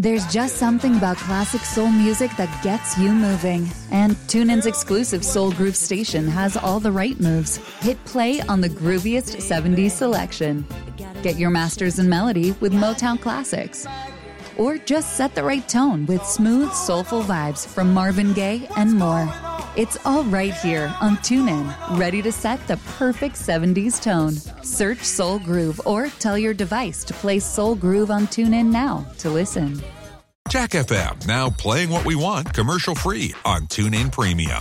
There's just something about classic soul music that gets you moving. And TuneIn's exclusive Soul Groove station has all the right moves. Hit play on the grooviest 70s selection. Get your masters in melody with Motown Classics. Or just set the right tone with smooth, soulful vibes from Marvin Gaye and more. It's all right here on TuneIn, ready to set the perfect 70s tone. Search Soul Groove or tell your device to play Soul Groove on TuneIn now to listen. Jack FM, now playing what we want commercial-free on TuneIn Premium.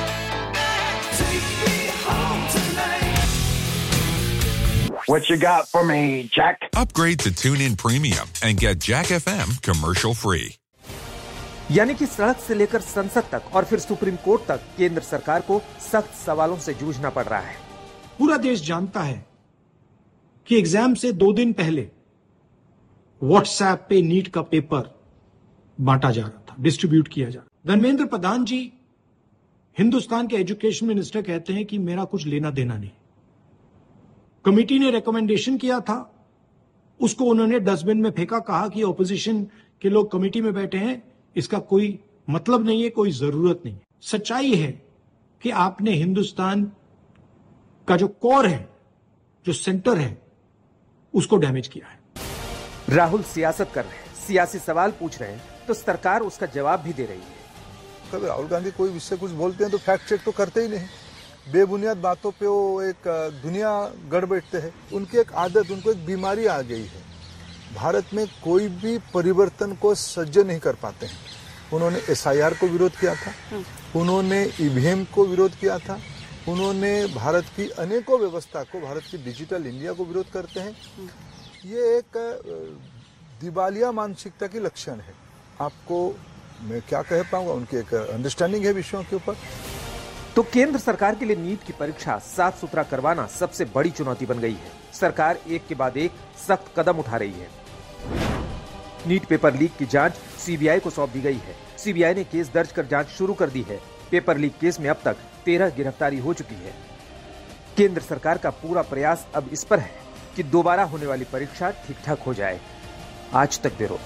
What you got for me, Jack? Upgrade to TuneIn Premium and get Jack FM commercial-free. यानी कि सड़क से लेकर संसद तक और फिर supreme court तक केंद्र सरकार को सख्त सवालों से जूझना पड़ रहा है। पूरा देश जानता है कि एग्जाम से 2 दिन पहले व्हाट्सएप पे नीट का पेपर बांटा जा रहा था, डिस्ट्रीब्यूट किया जा रहा। धर्मेंद्र प्रधान जी हिंदुस्तान के एजुकेशन मिनिस्टर कहते हैं कि मेरा कुछ लेना देना नहीं। कमेटी ने रिकमेंडेशन किया था, उसको उन्होंने डस्टबिन में फेंका, कहा कि ऑपोजिशन के लोग कमेटी में बैठे हैं, इसका कोई मतलब नहीं है, कोई जरूरत नहीं है। सच्चाई है कि आपने हिंदुस्तान का जो कोर है, जो सेंटर है, उसको डैमेज किया है। राहुल सियासत कर रहे हैं, सियासी सवाल पूछ रहे हैं, तो सरकार उसका जवाब भी दे रही है। कभी राहुल गांधी कोई विषय कुछ बोलते हैं तो फैक्ट चेक तो करते ही नहीं, बेबुनियाद बातों पे वो एक दुनिया गढ़ बैठते हैं। उनकी एक आदत, उनको एक बीमारी आ गई है। भारत में कोई भी परिवर्तन को सह्य नहीं कर पाते हैं। उन्होंने एसआईआर को विरोध किया था, उन्होंने ईवीएम को विरोध किया था, उन्होंने भारत की अनेकों व्यवस्था को, भारत की डिजिटल इंडिया को विरोध करते हैं। ये एक दिवालिया मानसिकता की लक्षण है। आपको मैं क्या कह पाऊंगा, उनकी एक अंडरस्टैंडिंग है विषयों के ऊपर। तो केंद्र सरकार के लिए नीट की परीक्षा साफ सुथरा करवाना सबसे बड़ी चुनौती बन गई है। सरकार एक के बाद एक सख्त कदम उठा रही है। नीट पेपर लीक की जांच सीबीआई को सौंप दी गई है। सीबीआई ने केस दर्ज कर जांच शुरू कर दी है। पेपर लीक केस में अब तक 13 गिरफ्तारी हो चुकी है। केंद्र सरकार का पूरा प्रयास अब इस पर है कि दोबारा होने वाली परीक्षा ठीक ठाक हो जाए। आज तक ब्यूरो।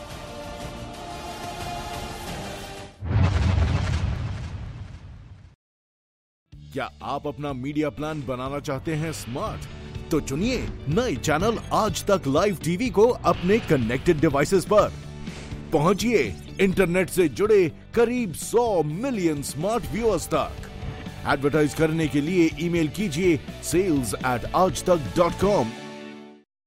क्या आप अपना मीडिया प्लान बनाना चाहते हैं स्मार्ट? तो चुनिए नए चैनल आज तक लाइव टीवी को अपने कनेक्टेड डिवाइसेस पर। पहुंचिए इंटरनेट से जुड़े करीब 100 मिलियन स्मार्ट व्यूअर्स तक। एडवर्टाइज करने के लिए ईमेल कीजिए sales@aajtak.com